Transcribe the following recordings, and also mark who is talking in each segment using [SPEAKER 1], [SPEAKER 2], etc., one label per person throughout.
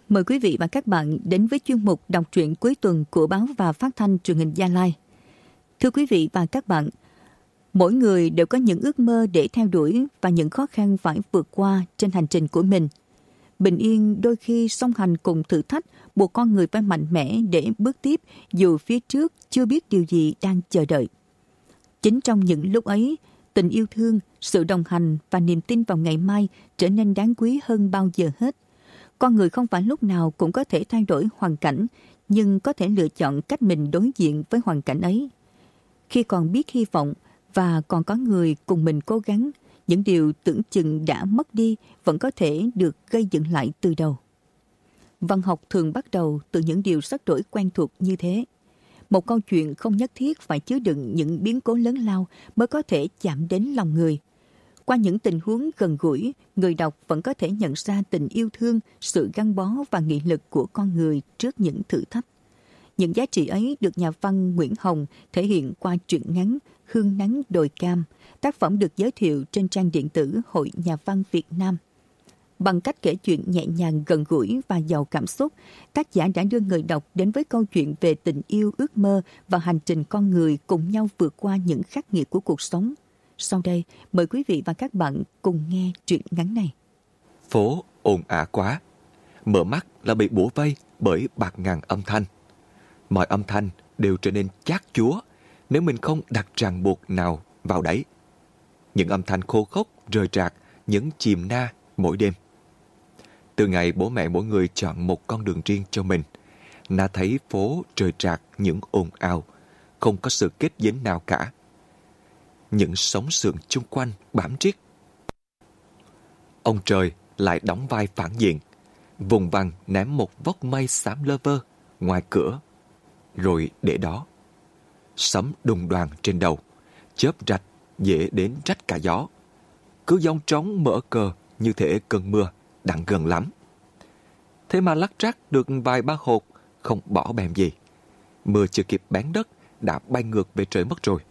[SPEAKER 1] Mời quý vị và các bạn đến với chuyên mục đọc truyện cuối tuần của báo và phát thanh truyền hình Gia Lai. Thưa quý vị và các bạn, mỗi người đều có những ước mơ để theo đuổi và những khó khăn phải vượt qua trên hành trình của mình. Bình yên đôi khi song hành cùng thử thách, buộc con người phải mạnh mẽ để bước tiếp dù phía trước chưa biết điều gì đang chờ đợi. Chính trong những lúc ấy, tình yêu thương, sự đồng hành và niềm tin vào ngày mai trở nên đáng quý hơn bao giờ hết. Con người không phải lúc nào cũng có thể thay đổi hoàn cảnh, nhưng có thể lựa chọn cách mình đối diện với hoàn cảnh ấy. Khi còn biết hy vọng và còn có người cùng mình cố gắng, những điều tưởng chừng đã mất đi vẫn có thể được gây dựng lại từ đầu. Văn học thường bắt đầu từ những điều rất đổi quen thuộc như thế. Một câu chuyện không nhất thiết phải chứa đựng những biến cố lớn lao mới có thể chạm đến lòng người. Qua những tình huống gần gũi, người đọc vẫn có thể nhận ra tình yêu thương, sự gắn bó và nghị lực của con người trước những thử thách. Những giá trị ấy được nhà văn Nguyễn Hồng thể hiện qua truyện ngắn Hương nắng đồi cam, tác phẩm được giới thiệu trên trang điện tử Hội Nhà văn Việt Nam. Bằng cách kể chuyện nhẹ nhàng, gần gũi và giàu cảm xúc, tác giả đã đưa người đọc đến với câu chuyện về tình yêu, ước mơ và hành trình con người cùng nhau vượt qua những khắc nghiệt của cuộc sống. Sau đây, mời quý vị và các bạn cùng nghe truyện ngắn này.
[SPEAKER 2] Phố ồn ào quá, mở mắt là bị bủa vây bởi bạt ngàn âm thanh. Mọi âm thanh đều trở nên chát chúa nếu mình không đặt ràng buộc nào vào đấy. Những âm thanh khô khốc, rời rạc, những chìm na mỗi đêm. Từ ngày bố mẹ mỗi người chọn một con đường riêng cho mình, Na thấy phố rời rạc những ồn ào, không có sự kết dính nào cả. Những sóng sườn chung quanh bám riết. Ông trời lại đóng vai phản diện, vùng vằng ném một vốc mây xám lơ vơ ngoài cửa, rồi để đó. Sấm đùng đoàng trên đầu, chớp rạch dễ đến rách cả gió. Cứ giông trống mở cờ như thể cơn mưa đang gần lắm. Thế mà lắc rắc được vài ba hột, không bỏ bèm gì. Mưa chưa kịp bén đất đã bay ngược về trời mất rồi.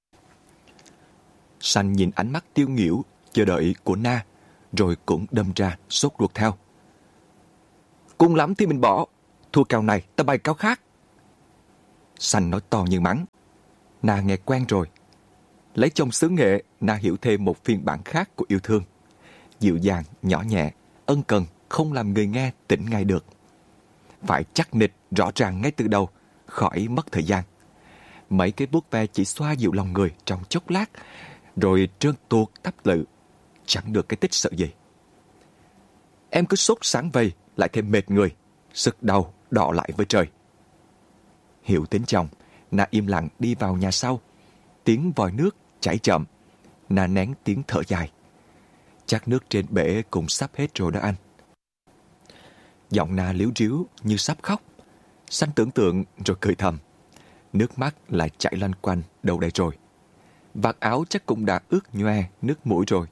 [SPEAKER 2] Sanh nhìn ánh mắt tiêu nghỉu chờ đợi của Na, rồi cũng đâm ra sốt ruột theo. Cùng lắm thì mình bỏ, thua kèo này ta bày kèo khác. Sanh nói to như mắng. Na nghe quen rồi. Lấy chồng xứ nghệ, Na hiểu thêm một phiên bản khác của yêu thương. Dịu dàng, nhỏ nhẹ, ân cần, không làm người nghe tỉnh ngay được. Phải chắc nịch rõ ràng ngay từ đầu, khỏi mất thời gian. Mấy cái vuốt ve chỉ xoa dịu lòng người trong chốc lát, rồi trơn tuột tắp lự, chẳng được cái tích sự gì. Em cứ sốt sáng vầy, lại thêm mệt người, sức đầu đọ lại với trời. Hiểu tính chồng, Na im lặng đi vào nhà sau. Tiếng vòi nước chảy chậm, Na nén tiếng thở dài. Chắc nước trên bể cũng sắp hết rồi đó anh. Giọng Na líu ríu như sắp khóc. Sanh tưởng tượng rồi cười thầm. Nước mắt lại chảy loanh quanh đâu đây rồi. Vạt áo chắc cũng đã ướt nhoe nước mũi rồi.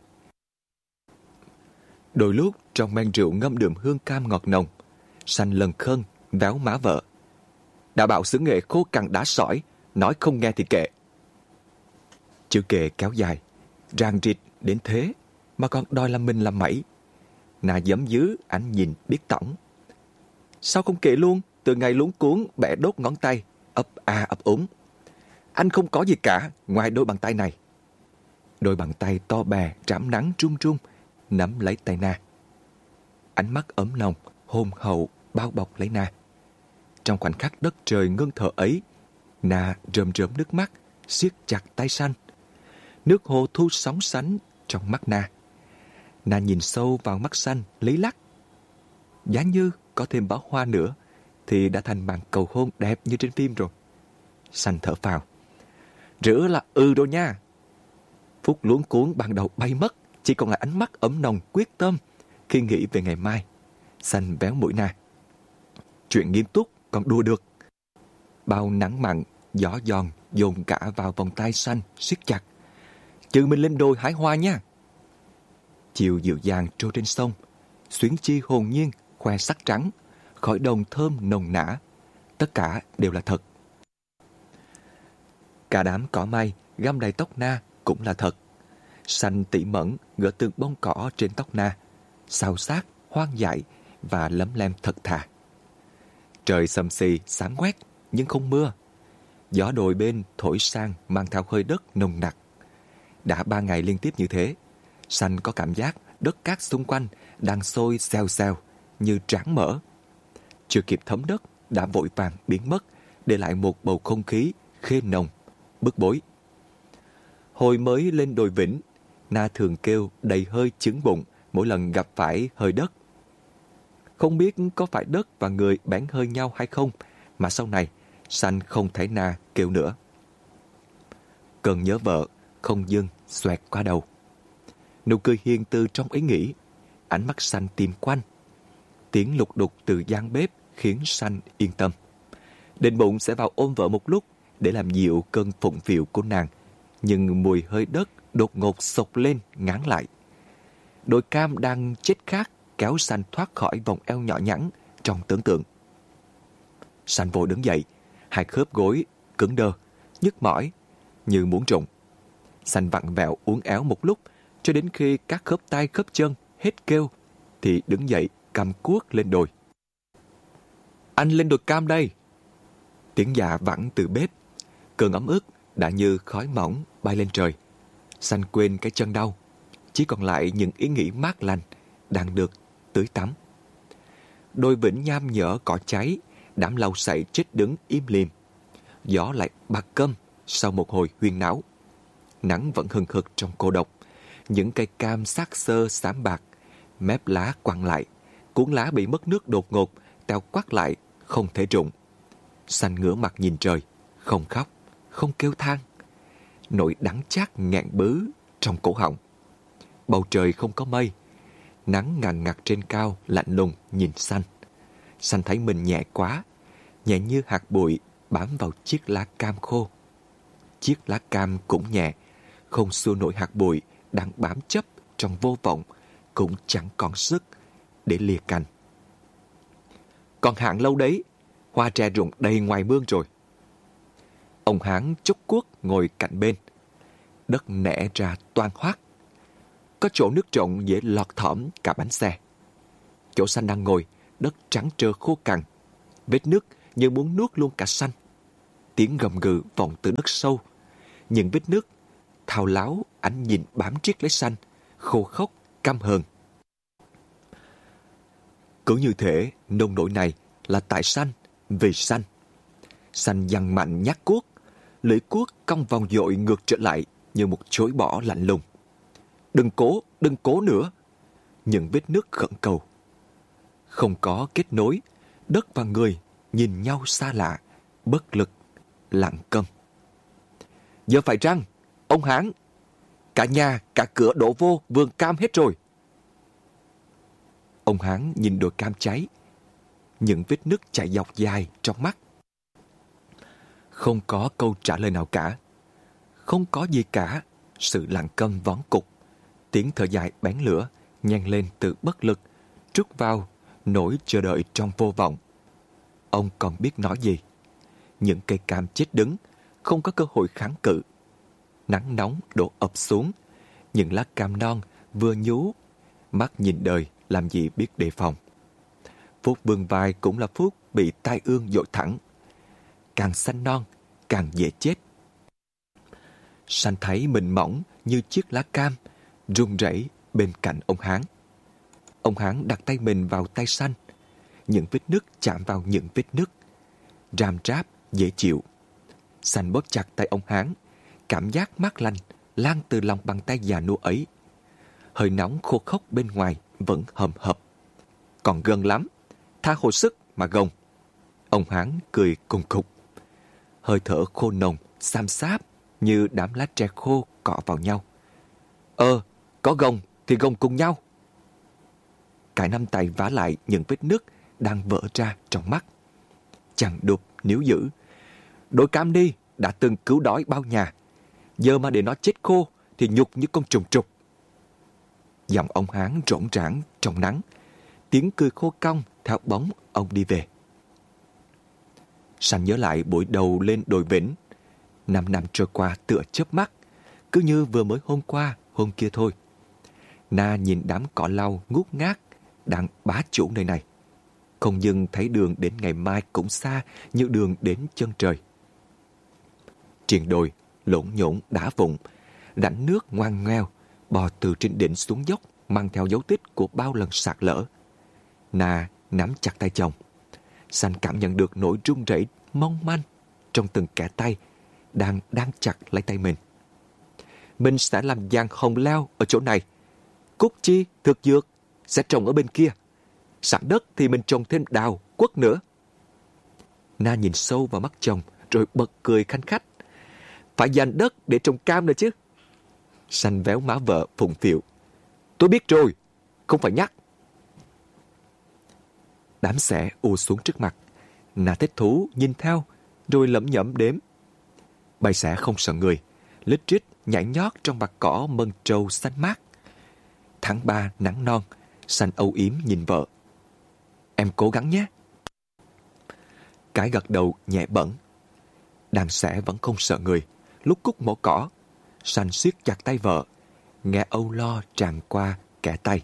[SPEAKER 2] Đôi lúc trong men rượu ngâm đượm hương cam ngọt nồng, Sanh lần khân véo má vợ. Đã bảo xứ nghệ khô cằn đá sỏi, nói không nghe thì kệ. Chữ kệ kéo dài, ràng rịt đến thế mà còn đòi làm mình làm mẩy. Na giấm dứ ánh nhìn biết tỏng. Sao không kệ luôn, từ ngày luống cuống bẻ đốt ngón tay, ấp a ấp úng. Anh không có gì cả ngoài đôi bàn tay này. Đôi bàn tay to bè trảm nắng trung trung nắm lấy tay Na. Ánh mắt ấm lòng hôn hậu bao bọc lấy Na. Trong khoảnh khắc đất trời ngưng thở ấy, Na rơm rớm nước mắt siết chặt tay Sanh. Nước hồ thu sóng sánh trong mắt Na. Na nhìn sâu vào mắt Sanh lấy lắc. Giá như có thêm bó hoa nữa thì đã thành màn cầu hôn đẹp như trên phim rồi. Sanh thở phào. Rửa là rồi nha. Phút luống cuống ban đầu bay mất, chỉ còn lại ánh mắt ấm nồng quyết tâm khi nghĩ về ngày mai. Sanh véo mũi Na. Chuyện nghiêm túc còn đùa được. Bao nắng mặn, gió giòn dồn cả vào vòng tay Sanh siết chặt. Chừ mình lên đồi hái hoa nha. Chiều dịu dàng trôi trên sông, xuyến chi hồn nhiên khoe sắc trắng, khói đồng thơm nồng nã. Tất cả đều là thật. Cả đám cỏ may găm đầy tóc Na cũng là thật. Sanh tỉ mẩn gỡ từng bông cỏ trên tóc Na, xào xát, hoang dại, và lấm lem thật thà. Trời xầm xì, sáng quét, nhưng không mưa. Gió đồi bên thổi sang mang theo hơi đất nồng nặc. Đã 3 ngày liên tiếp như thế, Sanh có cảm giác đất cát xung quanh đang sôi xèo xèo như tráng mỡ. Chưa kịp thấm đất đã vội vàng biến mất, để lại một bầu không khí khê nồng, bức bối. Hồi mới lên đồi Vĩnh, Na thường kêu đầy hơi chướng bụng mỗi lần gặp phải hơi đất. Không biết có phải đất và người bén hơi nhau hay không, mà sau này Sanh không thấy Na kêu nữa. Cơn nhớ vợ không dưng xoẹt qua đầu. Nụ cười hiền từ trong ý nghĩ, ánh mắt Sanh tìm quanh. Tiếng lục đục từ gian bếp khiến Sanh yên tâm. Định bụng sẽ vào ôm vợ một lúc để làm dịu cơn phụng phịu của nàng, nhưng mùi hơi đất đột ngột xộc lên ngán lại. Đồi cam đang chết khát kéo Sanh thoát khỏi vòng eo nhỏ nhắn trong tưởng tượng. Sanh vội đứng dậy, hai khớp gối cứng đơ, nhức mỏi như muốn rụng. Sanh vặn vẹo uốn éo một lúc, cho đến khi các khớp tay khớp chân hết kêu thì đứng dậy cầm cuốc lên đồi. Anh lên đồi cam đây. Tiếng dạ vẳng từ bếp. Cơn ấm ức đã như khói mỏng bay lên trời. Sanh quên cái chân đau, chỉ còn lại những ý nghĩ mát lành đang được tưới tắm. Đồi Vĩnh nham nhở cỏ cháy, đám lau sậy chết đứng im lìm. Gió lại bạc câm sau một hồi huyên náo. Nắng vẫn hừng hực trong cô độc. Những cây cam xác xơ xám bạc, mép lá quằn lại, cuốn lá bị mất nước đột ngột, teo quắt lại, không thể rụng. Sanh ngửa mặt nhìn trời, không khóc, không kêu than. Nỗi đắng chát nghẹn bứ trong cổ họng. Bầu trời không có mây, nắng ngằn ngặt trên cao lạnh lùng nhìn Sanh. Sanh thấy mình nhẹ quá, nhẹ như hạt bụi bám vào chiếc lá cam khô. Chiếc lá cam cũng nhẹ, không xua nổi hạt bụi đang bám chấp trong vô vọng, cũng chẳng còn sức để lìa cành. Còn hạn lâu đấy, hoa tre rụng đầy ngoài mương rồi. Ông Hán chúc cuốc ngồi cạnh bên. Đất nẻ ra toang hoác. Có chỗ nước trộn dễ lọt thỏm cả bánh xe. Chỗ Sanh đang ngồi, đất trắng trơ khô cằn. Vết nước như muốn nuốt luôn cả Sanh. Tiếng gầm gừ vọng từ đất sâu. Những vết nước thao láo ánh nhìn bám riết lấy Sanh, khô khốc, căm hờn. Cứ như thể nông nỗi này là tại Sanh, vì Sanh. Sanh giằng mạnh nhát cuốc, lưỡi cuốc cong vòng dội ngược trở lại như một chối bỏ lạnh lùng. Đừng cố nữa. Những vết nước khẩn cầu. Không có kết nối, đất và người nhìn nhau xa lạ, bất lực, lặng câm. Giờ phải răng, ông Hán. Cả nhà, cả cửa đổ vô vườn cam hết rồi. Ông Hán nhìn đồi cam cháy, những vết nước chảy dọc dài trong mắt. Không có câu trả lời nào cả. Không có gì cả, sự lặng câm vón cục. Tiếng thở dài bén lửa, nhen lên từ bất lực, trút vào nỗi chờ đợi trong vô vọng. Ông còn biết nói gì? Những cây cam chết đứng, không có cơ hội kháng cự. Nắng nóng đổ ập xuống, những lá cam non vừa nhú, mắt nhìn đời làm gì biết đề phòng. Phút vươn vai cũng là phút bị tai ương dội thẳng. Càng xanh non, càng dễ chết. Sanh thấy mình mỏng như chiếc lá cam, run rẩy bên cạnh ông Hán. Ông Hán đặt tay mình vào tay Sanh. Những vết nứt chạm vào những vết nứt, rám ráp dễ chịu. Sanh bóp chặt tay ông Hán, cảm giác mát lành lan từ lòng bàn tay già nua ấy. Hơi nóng khô khốc bên ngoài vẫn hầm hập. Còn gần lắm, tha hồi sức mà gồng. Ông Hán cười cùng cục. Hơi thở khô nồng, xám xáp như đám lá tre khô cọ vào nhau. Có gồng thì gồng cùng nhau. Cả năm tay vá lại những vết nứt đang vỡ ra trong mắt. Chằng đục níu giữ. Đồi cam đi đã từng cứu đói bao nhà. Giờ mà để nó chết khô thì nhục như con trùng trục. Giọng ông Hán rỗng rãng trong nắng. Tiếng cười khô cong theo bóng ông đi về. Sanh nhớ lại buổi đầu lên đồi Vĩnh. 5 năm trôi qua tựa chớp mắt, cứ như vừa mới hôm qua, hôm kia thôi. Na nhìn đám cỏ lau ngút ngát đang bá chủ nơi này. không dưng thấy đường đến ngày mai cũng xa như đường đến chân trời. Triền đồi, lộn nhộn đá vụn, rãnh nước ngoằn ngoèo, bò từ trên đỉnh xuống dốc, mang theo dấu tích của bao lần sạt lở. Na nắm chặt tay chồng. Sanh cảm nhận được nỗi run rẩy mong manh trong từng kẽ tay đang chặt lấy tay mình. Mình sẽ làm giàn hồng leo ở chỗ này. Cúc chi, thực dược sẽ trồng ở bên kia. Sẵn đất thì mình trồng thêm đào, quất nữa. Na nhìn sâu vào mắt chồng rồi bật cười khanh khách. Phải dành đất để trồng cam nữa chứ. Sanh véo má vợ phụng phịu. Tôi biết rồi, không phải nhắc. Đám xẻ ùa xuống trước mặt. Na thích thú nhìn theo rồi lẩm nhẩm đếm. Bầy xẻ không sợ người, lít rít nhảy nhót trong bạt cỏ mân trâu xanh mát. Tháng 3 nắng non, Sanh âu yếm nhìn vợ. Em cố gắng nhé. Cái gật đầu nhẹ bẫng. Đàn xẻ vẫn không sợ người, lúc cúc mổ cỏ. Sanh siết chặt tay vợ, nghe âu lo tràn qua kẽ tay.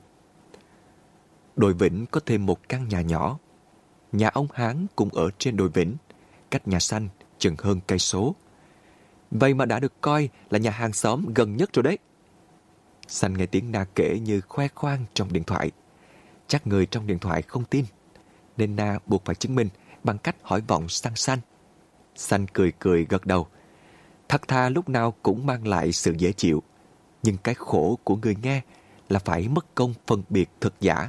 [SPEAKER 2] Đồi Vĩnh có thêm một căn nhà nhỏ. Nhà ông Hán cũng ở trên đồi Vĩnh, cách nhà Sanh chừng hơn cây số. Vậy mà đã được coi là nhà hàng xóm gần nhất rồi đấy. Sanh nghe tiếng Na kể như khoe khoang trong điện thoại. Chắc người trong điện thoại không tin, nên Na buộc phải chứng minh bằng cách hỏi vọng sang Sanh. Sanh cười cười gật đầu. Thật thà lúc nào cũng mang lại sự dễ chịu. Nhưng cái khổ của người nghe là phải mất công phân biệt thật giả.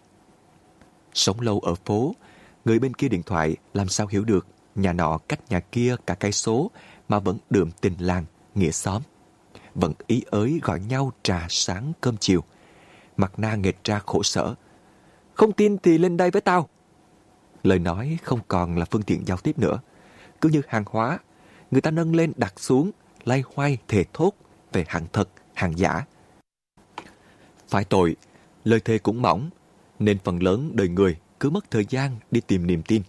[SPEAKER 2] Sống lâu ở phố, người bên kia điện thoại làm sao hiểu được nhà nọ cách nhà kia cả cây số mà vẫn đượm tình làng, nghĩa xóm. Vẫn ý ới gọi nhau trà sáng cơm chiều. Mặt Na nghệt ra khổ sở. Không tin thì lên đây với tao. Lời nói không còn là phương tiện giao tiếp nữa. Cứ như hàng hóa, người ta nâng lên đặt xuống, lay hoay thề thốt về hàng thật, hàng giả. Phải tội, lời thề cũng mỏng, nên phần lớn đời người cứ mất thời gian đi tìm niềm tin.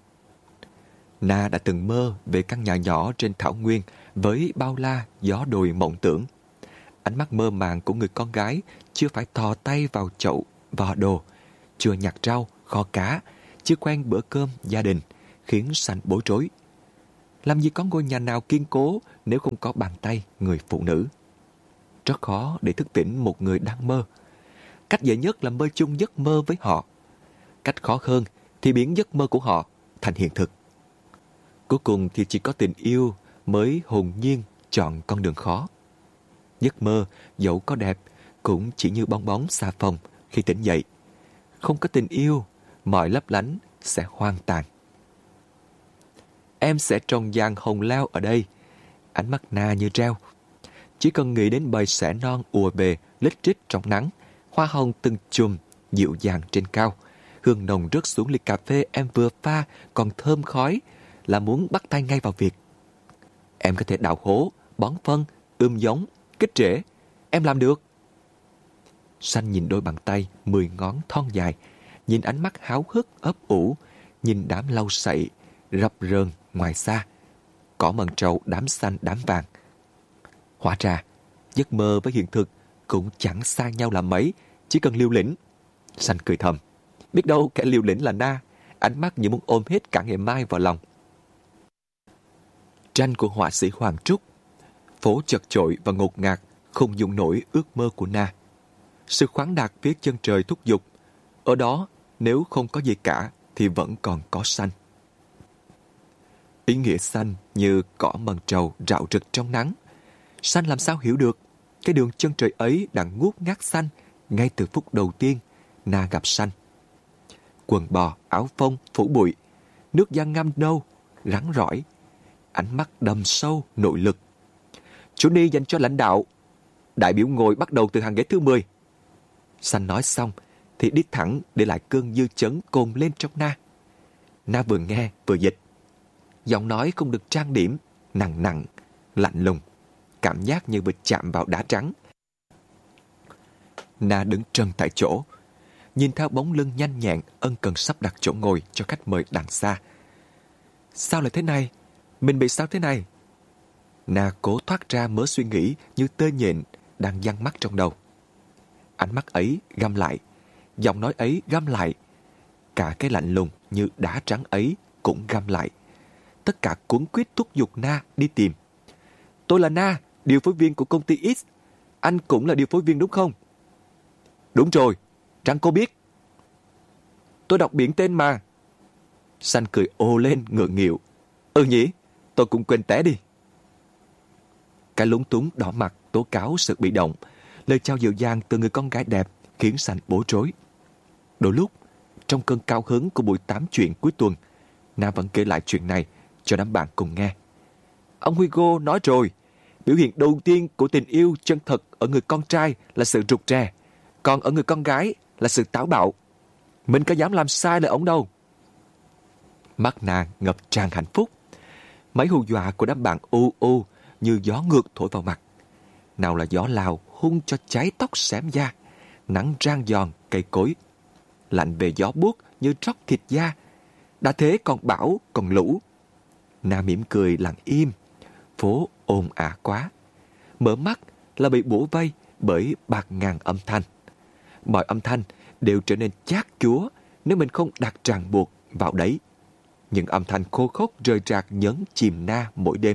[SPEAKER 2] Na đã từng mơ về căn nhà nhỏ trên thảo nguyên với bao la gió đồi mộng tưởng. Ánh mắt mơ màng của người con gái chưa phải thò tay vào chậu vò đồ, chưa nhặt rau, kho cá, chưa quen bữa cơm gia đình, khiến Sanh bối rối. Làm gì có ngôi nhà nào kiên cố nếu không có bàn tay người phụ nữ. Rất khó để thức tỉnh một người đang mơ. Cách dễ nhất là mơ chung giấc mơ với họ. Cách khó hơn thì biến giấc mơ của họ thành hiện thực. Cuối cùng thì chỉ có tình yêu mới hồn nhiên chọn con đường khó. Giấc mơ dẫu có đẹp cũng chỉ như bong bóng xà phòng khi tỉnh dậy. Không có tình yêu, mọi lấp lánh sẽ hoang tàn. Em sẽ trồng giàn hồng leo ở đây. Ánh mắt Na như treo. Chỉ cần nghĩ đến bầy sẻ non ùa về lít rít trong nắng, hoa hồng từng chùm dịu dàng trên cao, hương nồng rớt xuống ly cà phê em vừa pha còn thơm khói, là muốn bắt tay ngay vào việc. Em có thể đào hố, bón phân, giống, kích rễ. Em làm được. Sanh nhìn đôi bàn tay 10 ngón thon dài, nhìn ánh mắt háo hức ấp ủ, nhìn đám lau sậy rập rờn ngoài xa, cỏ mận trầu đám xanh đám vàng. Hóa ra giấc mơ với hiện thực cũng chẳng xa nhau là mấy, chỉ cần liều lĩnh. Sanh cười thầm, biết đâu kẻ liều lĩnh là Na, ánh mắt như muốn ôm hết cả ngày mai vào lòng. Tranh của họa sĩ Hoàng Trúc. Phố chật chội và ngột ngạt không dung nổi ước mơ của Na. Sự khoáng đạt phía chân trời thúc giục. Ở đó nếu không có gì cả thì vẫn còn có xanh. Ý nghĩa xanh như cỏ mận trầu rạo rực trong nắng. Sanh làm sao hiểu được cái đường chân trời ấy đang ngút ngát xanh ngay từ phút đầu tiên Na gặp Sanh. Quần bò, áo phông, phủ bụi, nước da ngăm nâu, rắn rỏi, ánh mắt đầm sâu, nội lực. Chủ ni dành cho lãnh đạo. Đại biểu ngồi bắt đầu từ hàng ghế thứ 10. Sanh nói xong thì đi thẳng để lại cơn dư chấn cồn lên trong Na. Na vừa nghe vừa dịch. Giọng nói không được trang điểm, nặng nặng, lạnh lùng, cảm giác như vừa chạm vào đá trắng. Na đứng trân tại chỗ, nhìn theo bóng lưng nhanh nhẹn ân cần sắp đặt chỗ ngồi cho khách mời đằng xa. Sao lại thế này? Mình bị sao thế này? Na cố thoát ra mớ suy nghĩ như tơ nhện đang giăng mắt trong đầu. Ánh mắt ấy găm lại, giọng nói ấy găm lại. cả cái lạnh lùng như đá trắng ấy cũng găm lại. Tất cả cuống quýt thúc giục Na đi tìm. Tôi là Na, điều phối viên của công ty X. Anh cũng là điều phối viên đúng không? Đúng rồi, Trắng cô biết. Tôi đọc biển tên mà. Sanh cười ồ lên ngượng nghịu. Ừ nhỉ, tôi cũng quên té đi. Cái lúng túng đỏ mặt tố cáo sự bị động. Lời chào dịu dàng từ người con gái đẹp khiến Sanh bối rối. Đôi lúc, trong cơn cao hứng của buổi tám chuyện cuối tuần, Na vẫn kể lại chuyện này cho đám bạn cùng nghe. Ông Hugo nói rồi, biểu hiện đầu tiên của tình yêu chân thật ở người con trai là sự rụt rè, còn ở người con gái là sự táo bạo. Mình có dám làm sai lời ông đâu. Mắt nàng ngập tràn hạnh phúc. Mấy hù dọa của đám bạn u u như gió ngược thổi vào mặt. Nào là gió Lào hung cho cháy tóc xém da, nắng rang giòn cây cối, lạnh về gió buốt như tróc thịt da. Đã thế còn bão còn lũ. Na mỉm cười lặng im. Phố ồn ào quá. Mở mắt là bị bủa vây bởi bạt ngàn âm thanh. Mọi âm thanh đều trở nên chát chúa nếu mình không đặt ràng buộc vào đấy. Những âm thanh khô khốc rời rạc nhấn chìm Na mỗi đêm.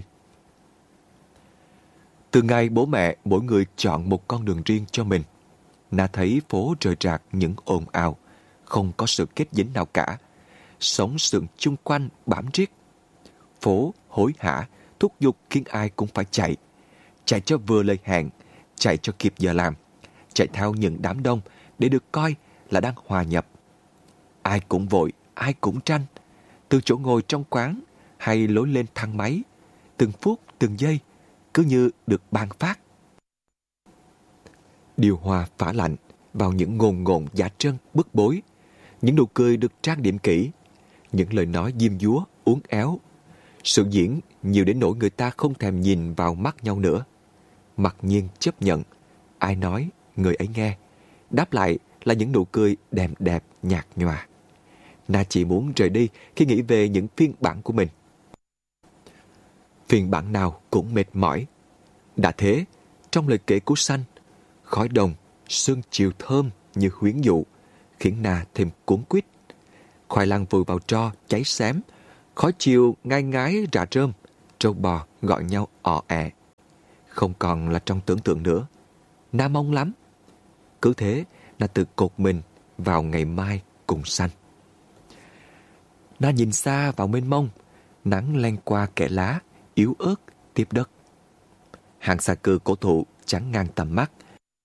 [SPEAKER 2] Từ ngày bố mẹ mỗi người chọn một con đường riêng cho mình, Na thấy phố rời rạc những ồn ào, không có sự kết dính nào cả. Sống sượng chung quanh bám riết. Phố hối hả, thúc giục khiến ai cũng phải chạy. Chạy cho vừa lời hẹn, chạy cho kịp giờ làm, chạy theo những đám đông để được coi là đang hòa nhập. Ai cũng vội, ai cũng tranh. Từ chỗ ngồi trong quán hay lối lên thang máy, từng phút, từng giây cứ như được ban phát. Điều hòa phả lạnh vào những ngồn ngộn dạ trân bức bối. Những nụ cười được trang điểm kỹ, những lời nói diêm dúa, uốn éo. Sự diễn nhiều đến nỗi người ta không thèm nhìn vào mắt nhau nữa. Mặc nhiên chấp nhận, ai nói người ấy nghe. Đáp lại là những nụ cười đềm đẹp nhạt nhòa. Na chỉ muốn rời đi khi nghĩ về những phiên bản của mình. Phiên bản nào cũng mệt mỏi. Đã thế, trong lời kể của Sanh, khói đồng, sương chiều thơm như huyến dụ, khiến Na thêm cuốn quýt. Khoai lang vùi vào tro cháy xém, khói chiều ngai ngái rạ rơm, trâu bò gọi nhau ò ẹ. Không còn là trong tưởng tượng nữa. Na mong lắm. Cứ thế, Na tự cột mình vào ngày mai cùng Sanh. Na nhìn xa vào mênh mông, nắng len qua kẽ lá, yếu ớt tiếp đất. Hàng xà cừ cổ thụ chắn ngang tầm mắt.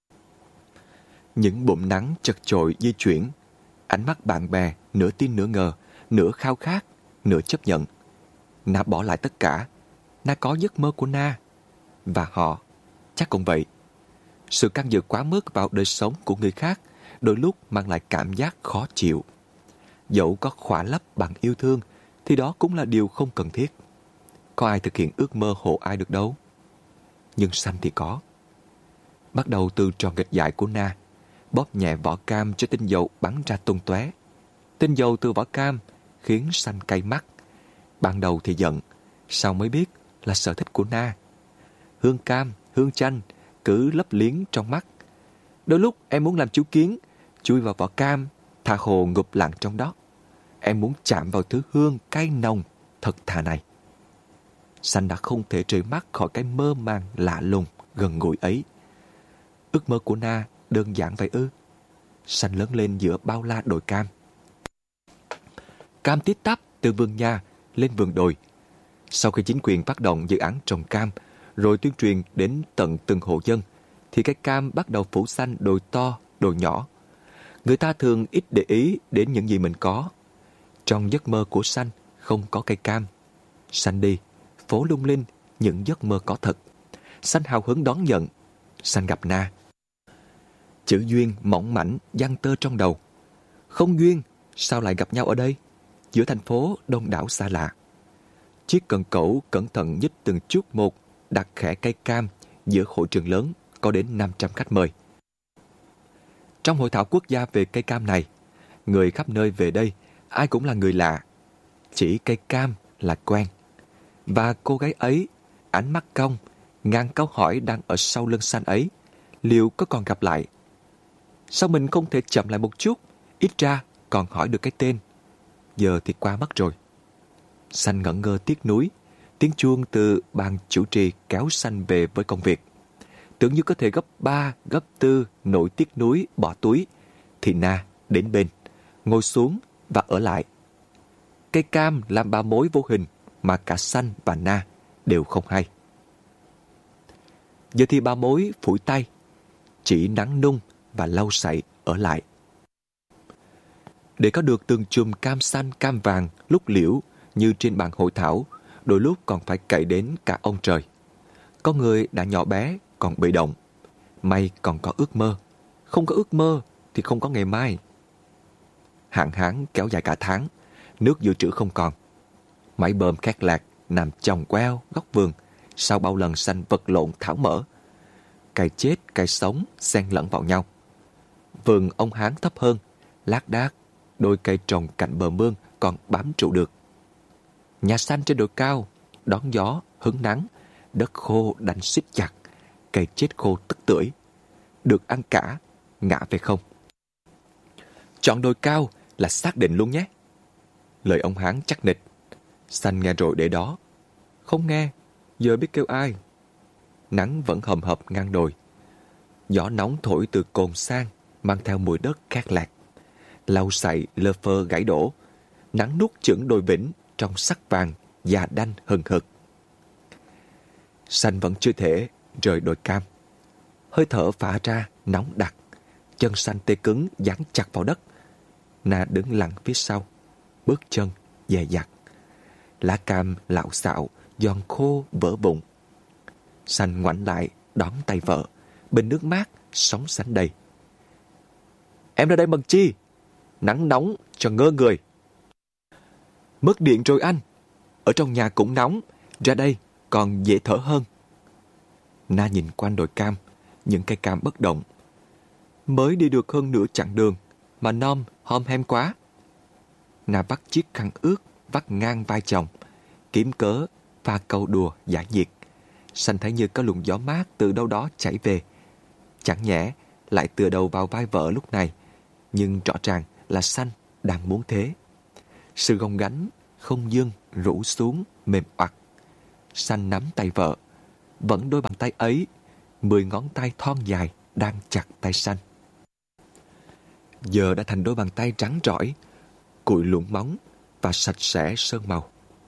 [SPEAKER 2] Những bụm nắng chật chội di chuyển. Ánh mắt bạn bè nửa tin nửa ngờ, nửa khao khát, nửa chấp nhận. Na bỏ lại tất cả. Na có giấc mơ của Na. Và họ chắc cũng vậy. Sự can dự quá mức vào đời sống của người khác đôi lúc mang lại cảm giác khó chịu. Dẫu có khỏa lấp bằng yêu thương thì đó cũng là điều không cần thiết. Có ai thực hiện ước mơ hộ ai được đâu. Nhưng Sanh thì có. Bắt đầu từ trò nghịch dại của Na, bóp nhẹ vỏ cam cho tinh dầu bắn ra tung tóe. Tinh dầu từ vỏ cam khiến Sanh cay mắt. Ban đầu thì giận, sau mới biết là sở thích của Na. Hương cam, hương chanh cứ lấp liếng trong mắt. Đôi lúc em muốn làm chú kiến, chui vào vỏ cam, tha hồ ngụp lặng trong đó. Em muốn chạm vào thứ hương cay nồng thật thà này. Sanh đã không thể rời mắt khỏi cái mơ màng lạ lùng gần gũi ấy. Ước mơ của Na đơn giản vậy ư? Sanh lớn lên giữa bao la đồi cam. Cam tít tắp từ vườn nhà lên vườn đồi. Sau khi chính quyền phát động dự án trồng cam, rồi tuyên truyền đến tận từng hộ dân, thì cái cam bắt đầu phủ xanh đồi to, đồi nhỏ. Người ta thường ít để ý đến những gì mình có. Trong giấc mơ của Sanh không có cây cam. Sanh đi, phố lung linh, những giấc mơ có thật. Sanh hào hứng đón nhận. Sanh gặp Na. Chữ duyên mỏng mảnh giăng tơ trong đầu. Không duyên, sao lại gặp nhau ở đây? Giữa thành phố đông đảo xa lạ. Chiếc cần cẩu cẩn thận nhích từng chút một, đặt khẽ cây cam giữa hội trường lớn có đến 500 khách mời. Trong hội thảo quốc gia về cây cam này, người khắp nơi về đây, ai cũng là người lạ. Chỉ cây cam là quen. Và cô gái ấy, ánh mắt cong, ngàn câu hỏi đang ở sau lưng Sanh ấy, liệu có còn gặp lại? Sao mình không thể chậm lại một chút, ít ra còn hỏi được cái tên giờ thì qua mất rồi. Sanh ngẩn ngơ tiếc nuối. Tiếng chuông từ ban chủ trì kéo Sanh về với công việc. Tưởng như có thể gấp 3, gấp 4 nỗi tiếc nuối bỏ túi, thì Na đến bên, ngồi xuống và ở lại. Cây cam làm ba mối vô hình mà cả Sanh và Na đều không hay. Giờ thì ba mối phủi tay, chỉ nắng nung và lau sậy ở lại. Để có được từng chùm cam xanh cam vàng lúc liễu như trên bàn hội thảo, đôi lúc còn phải cậy đến cả ông trời. Có người đã nhỏ bé còn bị động, may còn có ước mơ. Không có ước mơ thì không có ngày mai. Hạn hán kéo dài cả tháng, nước dự trữ không còn. Máy bơm khét lạc nằm chồng queo góc vườn sau bao lần Sanh vật lộn thảo mỡ. Cây chết cây sống xen lẫn vào nhau. Vườn ông Hán thấp hơn, lác đác, đôi cây trồng cạnh bờ mương còn bám trụ được. Nhà Sanh trên đồi cao, đón gió, hứng nắng, đất khô đành xít chặt, cây chết khô tức tưởi. Được ăn cả, ngã về không. Chọn đồi cao là xác định luôn nhé. Lời ông Hán chắc nịch. Sanh nghe rồi để đó. Không nghe, giờ biết kêu ai. Nắng vẫn hầm hập ngang đồi. Gió nóng thổi từ cồn sang, mang theo mùi đất khét lạc. Lau sậy lơ phơ gãy đổ. Nắng nuốt chửng đồi vĩnh trong sắc vàng và đanh hừng hực. Sanh vẫn chưa thể rời đồi cam. Hơi thở phả ra nóng đặc. Chân Sanh tê cứng dán chặt vào đất. Na đứng lặng phía sau, bước chân dè dặt. Lá cam lạo xạo, giòn khô vỡ vụn. Sanh ngoảnh lại đón tay vợ, bình nước mát sóng sánh đầy. Em ra đây bằng chi? Nắng nóng cho ngơ người. Mất điện rồi anh. Ở trong nhà cũng nóng, ra đây còn dễ thở hơn. Na nhìn quanh đồi cam, những cây cam bất động. Mới đi được hơn nửa chặng đường mà Nom hom hem quá. Na bắt chiếc khăn ướt vắt ngang vai chồng, kiếm cớ pha câu đùa giải nhiệt. Sanh thấy như có luồng gió mát từ đâu đó chảy về. Chẳng nhẽ lại tựa đầu vào vai vợ lúc này, nhưng rõ ràng là Sanh đang muốn thế. Sự gồng gánh không dưng rũ xuống mềm oặt. Sanh nắm tay vợ, vẫn đôi bàn tay ấy, 10 ngón tay thon dài đang chặt tay Sanh. Giờ đã thành đôi bàn tay trắng trỏi, cụi lụn móng và sạch sẽ sơn màu.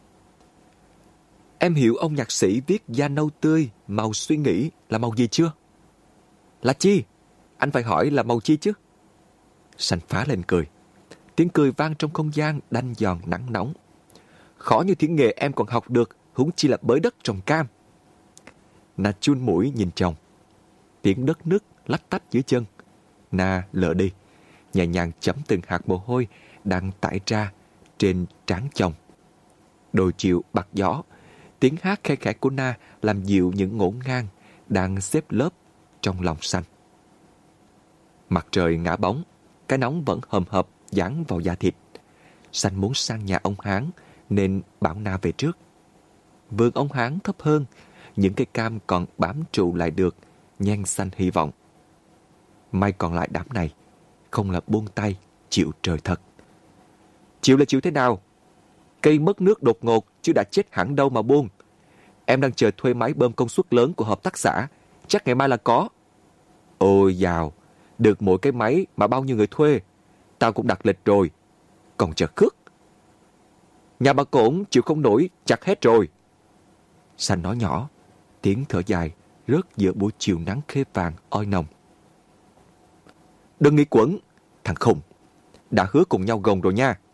[SPEAKER 2] Em hiểu ông nhạc sĩ viết da nâu tươi, màu suy nghĩ là màu gì chưa? Là chi? Anh phải hỏi là màu chi chứ? Sanh phá lên cười. Tiếng cười vang trong không gian đanh giòn nắng nóng. Khó như tiếng nghề em còn học được, huống chi là bới đất trồng cam. Na chun mũi nhìn chồng. Tiếng đất nứt lách tách dưới chân. Na lờ đi, nhẹ nhàng chấm từng hạt mồ hôi đang tải ra trên trán chồng. Đồi chiều bạc gió, tiếng hát khe khẽ của Na làm dịu những ngổn ngang đang xếp lớp trong lòng Sanh. Mặt trời ngã bóng, cái nóng vẫn hầm hập dán vào da thịt. Sanh muốn sang nhà ông Hán nên bảo Na về trước. Vườn ông Hán thấp hơn, những cây cam còn bám trụ lại được, nhan xanh hy vọng. May còn lại đám này, không là buông tay chịu trời thật. Chịu là chịu thế nào? Cây mất nước đột ngột chứ đã chết hẳn đâu mà buông. Em đang chờ thuê máy bơm công suất lớn của hợp tác xã, chắc ngày mai là có. Ôi dào, được mỗi cái máy mà bao nhiêu người thuê. Tao cũng đặt lịch rồi, còn chờ khước. Nhà bà Cổn chịu không nổi, chặt hết rồi. Sanh nói nhỏ, tiếng thở dài rớt giữa buổi chiều nắng khê vàng oi nồng. Đừng nghĩ quẩn, thằng khùng. Đã hứa cùng nhau gồng rồi nha.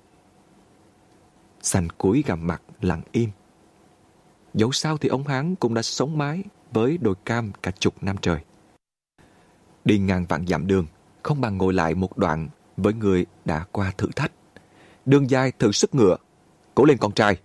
[SPEAKER 2] Sanh cúi gằm mặt lặng im. Dẫu sao thì ông Hán cũng đã sống mái với đồi cam cả chục năm trời. Đi ngàn vạn dặm đường, không bằng ngồi lại một đoạn với người đã qua thử thách. Đường dài thử sức ngựa, cố lên con trai.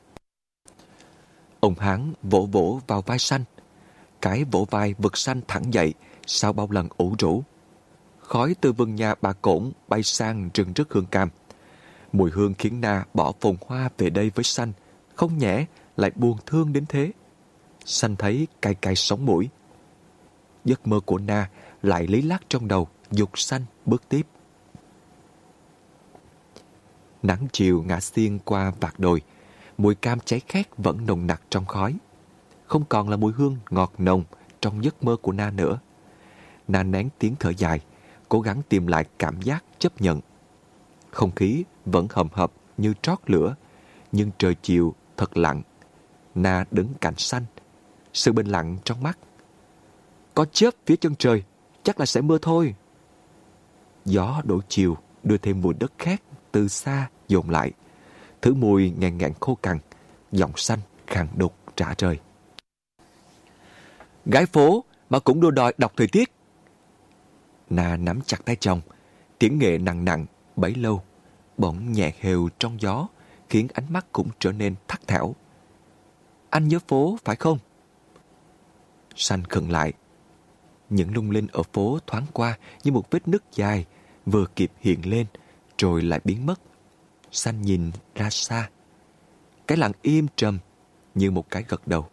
[SPEAKER 2] Ông Hán vỗ vỗ vào vai Sanh. Cái vỗ vai vực Sanh thẳng dậy sau bao lần ủ rũ. Khói từ vườn nhà bà Cổn bay sang rừng rức hương cam. Mùi hương khiến Na bỏ phồn hoa về đây với Sanh, không nhẽ lại buồn thương đến thế. Sanh thấy cay cay sống mũi. Giấc mơ của Na lại lý lát trong đầu, dục Sanh bước tiếp. Nắng chiều ngả xiên qua vạt đồi, mùi cam cháy khét vẫn nồng nặc trong khói. Không còn là mùi hương ngọt nồng trong giấc mơ của Na nữa. Na nén tiếng thở dài, cố gắng tìm lại cảm giác chấp nhận. Không khí vẫn hầm hập như trót lửa, nhưng trời chiều thật lặng. Na đứng cạnh Sanh, sự bình lặng trong mắt. Có chớp phía chân trời, chắc là sẽ mưa thôi. Gió đổ chiều đưa thêm mùi đất khét từ xa dồn lại. Thứ mùi ngàn ngàn khô cằn, giọng Sanh khàn đục trả lời. Gái phố mà cũng đua đòi đọc thời tiết. Na nắm chặt tay chồng, tiếng nghệ nặng nặng bấy lâu bỗng nhẹ hều trong gió, khiến ánh mắt cũng trở nên thắt thẻo. Anh nhớ phố phải không? Sanh khựng lại. Những lung linh ở phố thoáng qua như một vết nứt dài, vừa kịp hiện lên rồi lại biến mất. Sanh nhìn ra xa. Cái lặng im trầm như một cái gật đầu.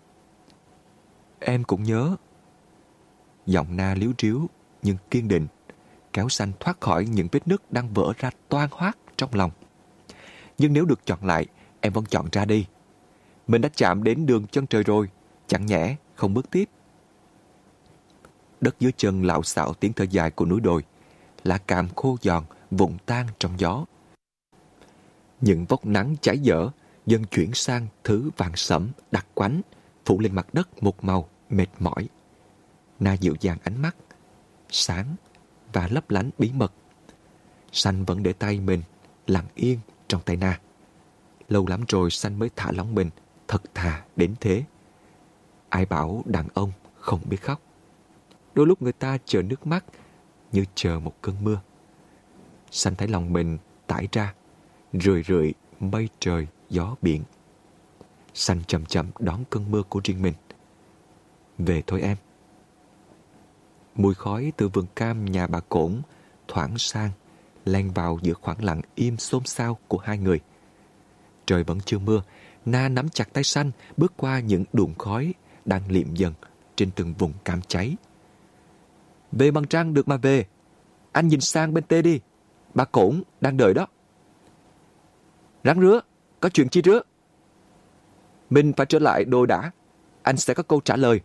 [SPEAKER 2] Em cũng nhớ. Giọng Na líu ríu nhưng kiên định, kéo Sanh thoát khỏi những vết nứt đang vỡ ra toang hoác trong lòng. Nhưng nếu được chọn lại, em vẫn chọn ra đi. Mình đã chạm đến đường chân trời rồi, chẳng nhẽ không bước tiếp. Đất dưới chân lạo xạo tiếng thở dài của núi đồi, lá cam khô giòn vụn tan trong gió. Những vốc nắng cháy dở dần chuyển sang thứ vàng sẫm đặc quánh, phủ lên mặt đất một màu mệt mỏi. Na dịu dàng ánh mắt, sáng và lấp lánh bí mật. Sanh vẫn để tay mình lặng yên trong tay Na. Lâu lắm rồi Sanh mới thả lỏng mình thật thà đến thế. Ai bảo đàn ông không biết khóc. Đôi lúc người ta chờ nước mắt như chờ một cơn mưa. Sanh thấy lòng mình tải ra, rười rượi mây trời gió biển. Sanh chậm chậm đón cơn mưa của riêng mình. Về thôi em. Mùi khói từ vườn cam nhà bà Cổn thoảng sang, len vào giữa khoảng lặng im xôn xao của hai người. Trời vẫn chưa mưa. Na nắm chặt tay Sanh bước qua những đụn khói đang liệm dần trên từng vùng cam cháy. Về bằng trăng được mà về. Anh nhìn sang bên tê đi. Bà Cổn đang đợi đó. Ráng rứa. Có chuyện chi rứa? Mình phải trở lại đồi đã. Anh sẽ có câu trả lời.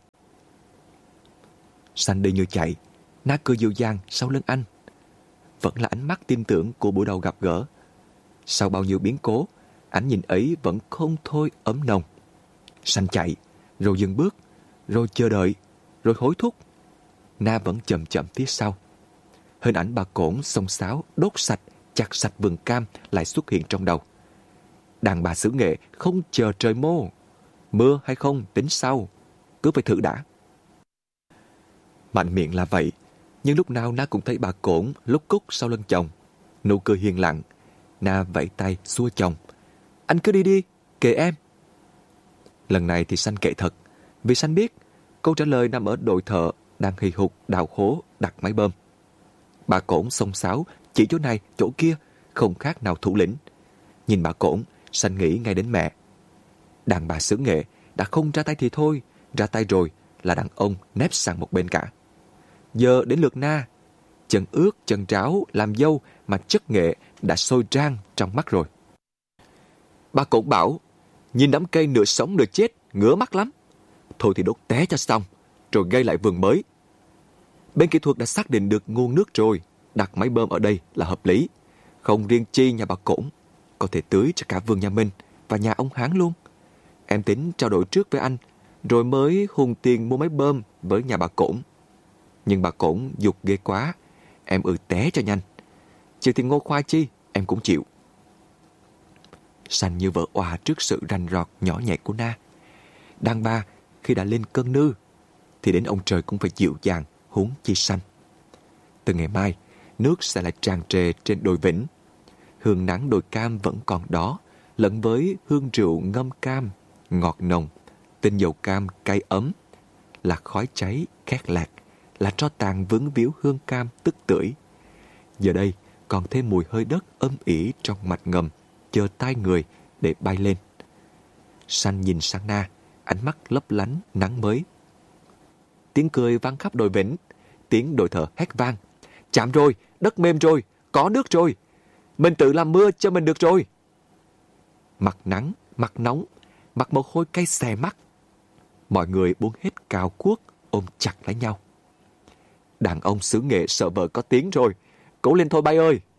[SPEAKER 2] Sanh đi như chạy. Na cười dịu dàng sau lưng anh. Vẫn là ánh mắt tin tưởng của buổi đầu gặp gỡ. Sau bao nhiêu biến cố, ánh nhìn ấy vẫn không thôi ấm nồng. Sanh chạy, rồi dừng bước, rồi chờ đợi, rồi hối thúc. Na vẫn chậm chậm phía sau. Hình ảnh bà Cổn xông xáo, đốt sạch, chặt sạch vườn cam lại xuất hiện trong đầu. Đàn bà xứ Nghệ không chờ trời mô. Mưa hay không tính sau, cứ phải thử đã. Mạnh miệng là vậy, nhưng lúc nào Na cũng thấy bà Cổn lúc cúc sau lưng chồng. Nụ cười hiền lặng. Na vẫy tay xua chồng. Anh cứ đi đi, kệ em. Lần này thì Sanh kệ thật, vì Sanh biết câu trả lời nằm ở đội thợ đang hì hục đào hố đặt máy bơm. Bà Cổn xông xáo, chỉ chỗ này chỗ kia, không khác nào thủ lĩnh. Nhìn bà Cổn, Sanh nghĩ ngay đến mẹ. Đàn bà xứ Nghệ đã không ra tay thì thôi, ra tay rồi là đàn ông nép sang một bên cả. Giờ đến lượt Na, chân ướt chân ráo làm dâu mà chất nghệ đã sôi rang trong mắt rồi. Bà Cổn bảo, nhìn đám cây nửa sống nửa chết, ngứa mắt lắm. Thôi thì đốt té cho xong, rồi gây lại vườn mới. Bên kỹ thuật đã xác định được nguồn nước rồi, đặt máy bơm ở đây là hợp lý. Không riêng chi nhà bà Cổn, có thể tưới cho cả vườn nhà mình và nhà ông Hán luôn. Em tính trao đổi trước với anh, rồi mới hùn tiền mua máy bơm với nhà bà Cổn. Nhưng bà Cổn giục ghê quá, em té cho nhanh. Chịu tiền ngô khoai chi, em cũng chịu. Sanh như vợ òa trước sự rành rọt nhỏ nhẹ của Na. Đàn bà khi đã lên cơn nư, thì đến ông trời cũng phải dịu dàng, huống chi Sanh. Từ ngày mai, nước sẽ lại tràn trề trên đồi Vĩnh. Hương nắng đồi cam vẫn còn đó, lẫn với hương rượu ngâm cam, ngọt nồng, tinh dầu cam cay ấm, là khói cháy khét lạc, là tro tàn vướng víu hương cam tức tưởi. Giờ đây còn thêm mùi hơi đất âm ỉ trong mạch ngầm, chờ tay người để bay lên. Sanh nhìn sang Na, ánh mắt lấp lánh nắng mới. Tiếng cười vang khắp đồi Vĩnh, tiếng đội thợ hét vang. Chạm rồi, đất mềm rồi, có nước rồi. Mình tự làm mưa cho mình được rồi. Mặt nắng, mặt nóng, mặt mồ hôi cay xè mắt. Mọi người buông hết cào cuốc, ôm chặt lấy nhau. Đàn ông xứ Nghệ sợ vợ có tiếng rồi. Cố lên thôi bay ơi!